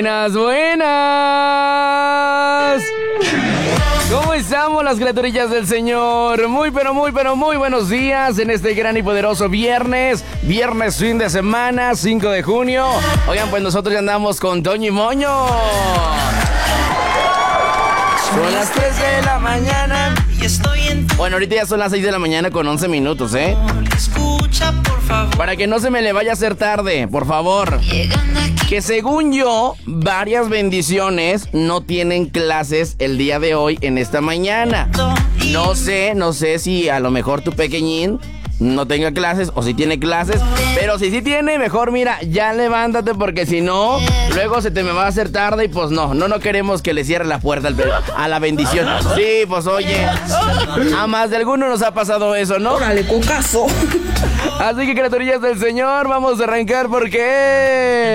Buenas, buenas. ¿Cómo estamos las criaturillas del Señor? Muy buenos días en este gran y poderoso viernes fin de semana, 5 de junio. Oigan, pues nosotros ya andamos con Toño y Moño. Son las 3 de la mañana y estoy en... Bueno, ahorita ya son las 6 de la mañana con 11 minutos, ¿eh? Escucha, por favor. Para que no se me le vaya a hacer tarde, por favor. Que según yo, varias bendiciones no tienen clases el día de hoy en esta mañana. No sé si a lo mejor tu pequeñín no tenga clases o si tiene clases, pero si sí tiene, mejor mira, ya levántate porque si no, luego se te me va a hacer tarde y pues no queremos que le cierre la puerta a la bendición. Sí, pues oye, a más de alguno nos ha pasado eso, ¿no? Órale, cocazo. Así que criaturillas del Señor, vamos a arrancar porque...